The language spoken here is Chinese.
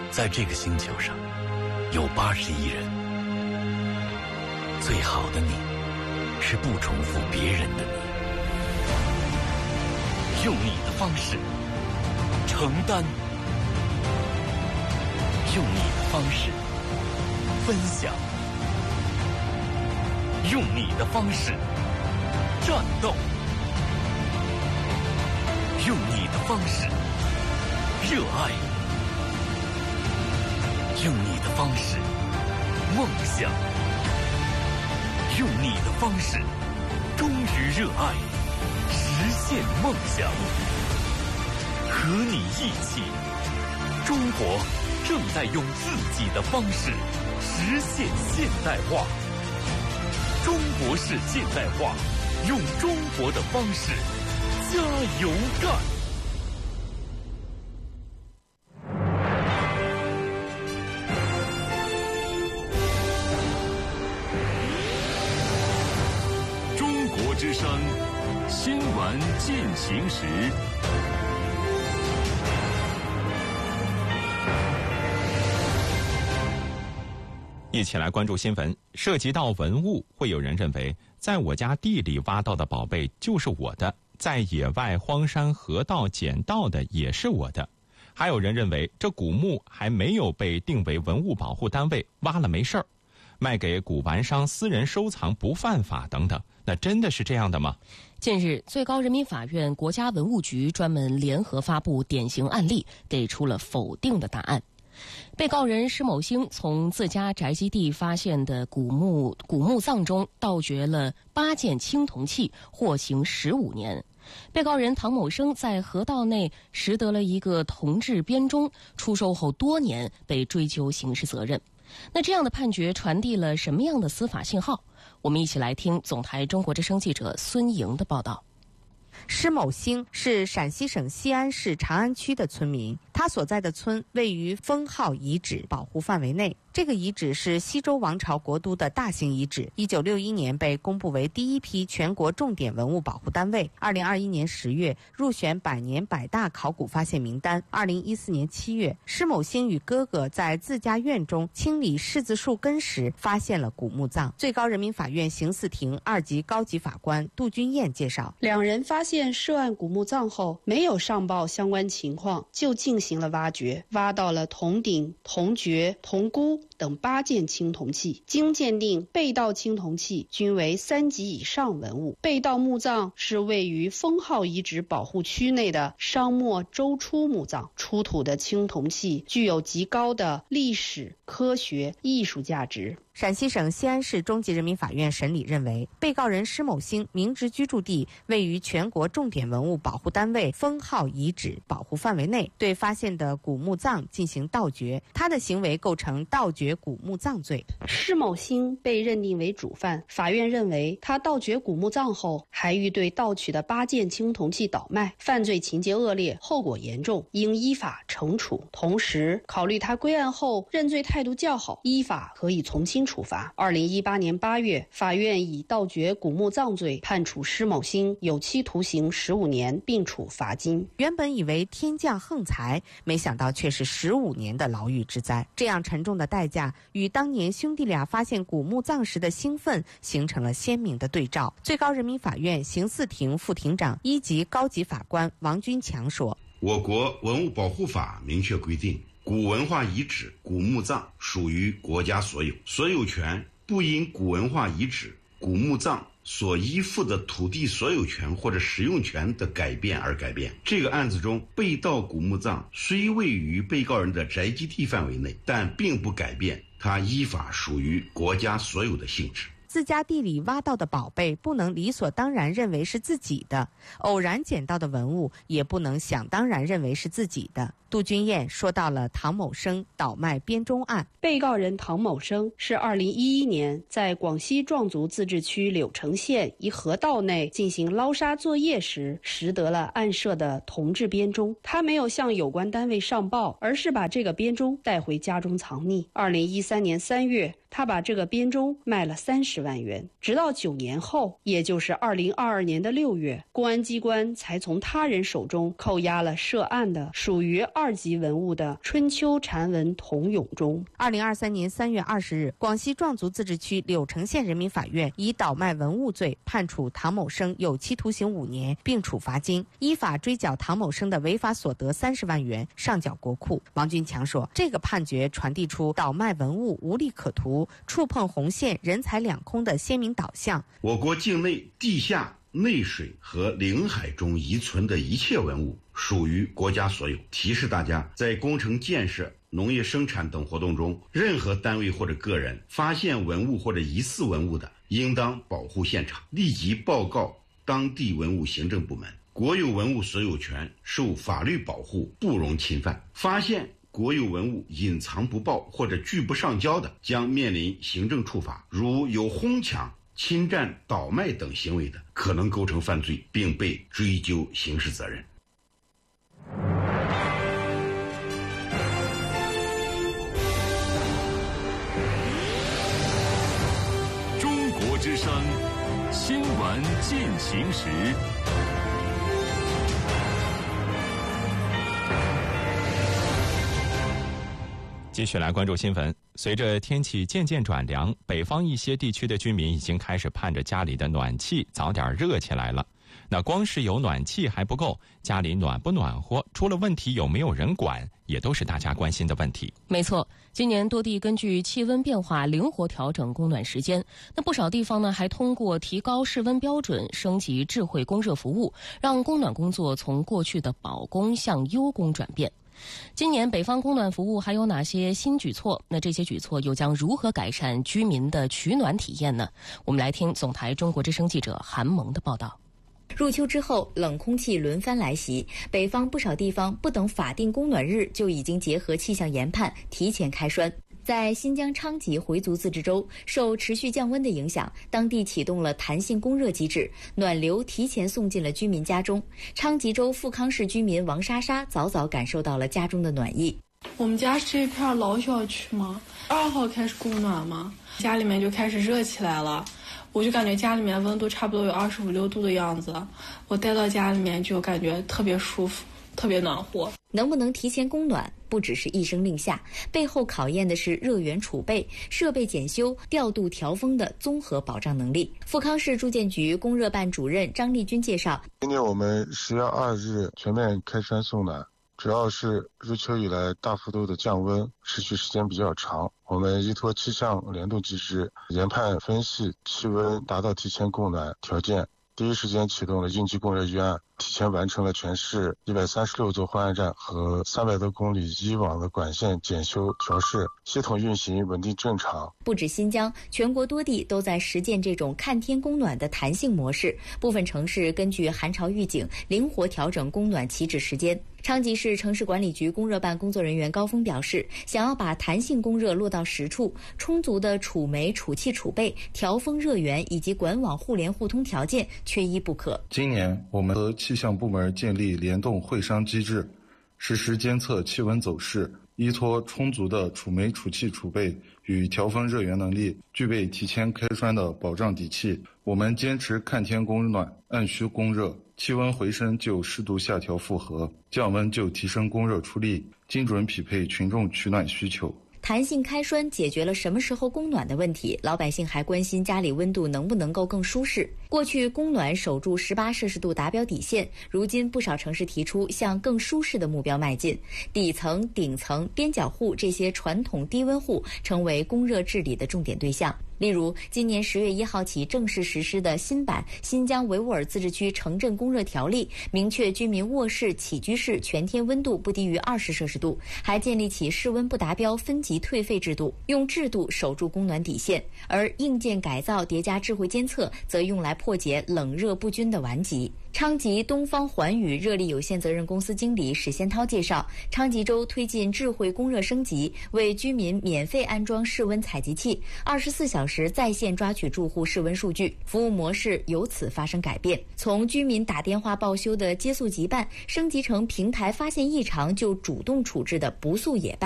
在这个星球上有81亿人，最好的你是不重复别人的你，用你的方式承担，用你的方式分享，用你的方式战斗，用你的方式热爱，用你的方式梦想，用你的方式忠于热爱，实现梦想。和你一起，中国正在用自己的方式实现现代化。中国式现代化，用中国的方式加油干！中国之声新闻进行时。 一起来关注新闻。涉及到文物，会有人认为在我家地里挖到的宝贝就是我的，在野外荒山河道捡到的也是我的。还有人认为这古墓还没有被定为文物保护单位，挖了没事儿，卖给古玩商私人收藏不犯法等等。那真的是这样的吗？ 近日，最高人民法院国家文物局专门联合发布典型案例，给出了否定的答案。被告人施某星从自家宅基地发现的古墓葬中盗掘了8件青铜器，获刑15年。被告人唐某生在河道内拾得了一个铜制编钟，出售后多年被追究刑事责任。那这样的判决传递了什么样的司法信号？我们一起来听总台中国之声记者孙莹的报道。 施某星是陕西省西安市长安区的村民，他所在的村位于封号遗址保护范围内。这个遗址是西周王朝国都的大型遗址，1961年被公布为第一批全国重点文物保护单位，2021年10月入选100年100大考古发现名单。2014年7月，施某星与哥哥在自家院中清理柿子树根时发现了古墓葬。最高人民法院刑四庭2级高级法官杜君燕介绍， 两人发现涉案古墓葬后，没有上报相关情况，就进行了挖掘，挖到了铜鼎、铜爵、铜箍等8件青铜器。经鉴定，被盗青铜器均为3级以上文物。被盗墓葬是位于封号遗址保护区内的商末周初墓葬，出土的青铜器具有极高的历史、科学、艺术价值。 陕西省西安市中级人民法院审理认为，被告人施某星明知居住地位于全国重点文物保护单位封号遗址保护范围内，对发现的古墓葬进行盗掘，他的行为构成盗掘古墓葬罪。 施某星被认定为主犯，法院认为他盗掘古墓葬后，还欲对盗取的8件青铜器倒卖，犯罪情节恶劣，后果严重，应依法惩处。同时，考虑他归案后认罪态度较好，依法可以从轻处罚。2018年8月，法院以盗掘古墓葬罪判处施某星有期徒刑15年，并处罚金。 原本以为天降横财，没想到却是15年的牢狱之灾。这样沉重的代价与当年兄弟俩发现古墓葬时的兴奋形成了鲜明的对照。最高人民法院刑四庭副庭长1级高级法官王军强说， 我国文物保护法明确规定，古文化遗址、古墓葬属于国家所有，所有权不因古文化遗址、古墓葬所依附的土地所有权或者使用权的改变而改变。这个案子中，被盗古墓葬虽位于被告人的宅基地范围内，但并不改变它依法属于国家所有的性质。 自家地里挖到的宝贝不能理所当然认为是自己的，偶然捡到的文物也不能想当然认为是自己的。杜君燕说到了唐某生倒卖编钟案。 被告人唐某生是2011年在广西壮族自治区柳城县一河道内进行捞沙作业时，拾得了案涉的铜制编钟。他没有向有关单位上报，而是把这个编钟带回家中藏匿。2013年3月，他把这个编钟卖了30 30万元。直到9年后，也就是2022年的6月，公安机关才从他人手中扣押了涉案的属于2级文物的春秋禅文铜俑钟。 2023年3月20日，广西壮族自治区柳城县人民法院以倒卖文物罪判处唐某生有期徒刑5年，并处罚金，依法追缴唐某生的违法所得30万元，上缴国库。王军强说，这个判决传递出倒卖文物无利可图、触碰红线、人财两空的鲜明导向。 我国境内地下、内水和领海中遗存的一切文物属于国家所有。提示大家，在工程建设、农业生产等活动中，任何单位或者个人发现文物或者疑似文物的，应当保护现场，立即报告当地文物行政部门。国有文物所有权受法律保护，不容侵犯。发现国有文物隐藏不报或者拒不上交的，将面临行政处罚。如有哄抢、侵占、倒卖等行为的，可能构成犯罪，并被追究刑事责任。 中国之声新闻进行时。 继续来关注新闻。随着天气渐渐转凉，北方一些地区的居民已经开始盼着家里的暖气早点热起来了。那光是有暖气还不够，家里暖不暖和，出了问题有没有人管，也都是大家关心的问题。 没错，今年多地根据气温变化灵活调整供暖时间。那不少地方呢，还通过提高室温标准，升级智慧供热服务，让供暖工作从过去的保供向优供转变。今年北方供暖服务还有哪些新举措？那这些举措又将如何改善居民的取暖体验呢？我们来听总台中国之声记者韩萌的报道。 入秋之后，冷空气轮番来袭，北方不少地方不等法定供暖日就已经结合气象研判提前开栓。在新疆昌吉回族自治州，受持续降温的影响，当地启动了弹性供热机制，暖流提前送进了居民家中。昌吉州富康市居民王莎莎早早感受到了家中的暖意。 我们家是一片老小区嘛，2号开始供暖嘛，家里面就开始热起来了。我就感觉家里面温度差不多有25、6度的样子，我待到家里面就感觉特别舒服，特别暖和。 能不能提前供暖，不只是一声令下，背后考验的是热源储备、设备检修、调度调风的综合保障能力。富康市住建局供热办主任张丽君介绍， 今年我们10月2日全面开栓送暖，主要是入秋以来大幅度的降温，持续时间比较长。我们依托气象联动机制，研判分析气温达到提前供暖条件，第一时间启动了应急供热预案，提前完成了全市136座换岸站和300多公里以往的管线检修调试，系统运行稳定正常。 不止新疆，全国多地都在实践这种看天供暖的弹性模式，部分城市根据寒潮预警灵活调整供暖起止时间。昌吉市城市管理局供热办工作人员高峰表示，想要把弹性供热落到实处，充足的储煤、储气储备、调风热源以及管网互联互通条件缺一不可。 今年我们和气象部门建立联动会商机制，实时监测气温走势，依托充足的储煤、储气储备与调风热源能力，具备提前开栓的保障底气。我们坚持看天供暖，按需供热，气温回升就适度下调负荷，降温就提升供热出力，精准匹配群众取暖需求。 弹性开栓解决了什么时候供暖的问题，老百姓还关心家里温度能不能够更舒适。过去供暖守住18摄氏度达标底线，如今不少城市提出向更舒适的目标迈进，底层、顶层、边角户这些传统低温户成为供热治理的重点对象。例如，今年10月1号起正式实施的新版《新疆维吾尔自治区城镇供热条例》，明确居民卧室、起居室全天温度不低于20摄氏度，还建立起室温不达标分级退费制度，用制度守住供暖底线。而硬件改造叠加智慧监测，则用来破解冷热不均的顽疾。昌吉东方环宇热力有限责任公司经理史先涛介绍，昌吉州推进智慧供热升级，为居民免费安装室温采集器，24小时在线抓取住户室温数据，服务模式由此发生改变。从居民打电话报修的接速急办，升级成平台发现异常就主动处置的不速也办。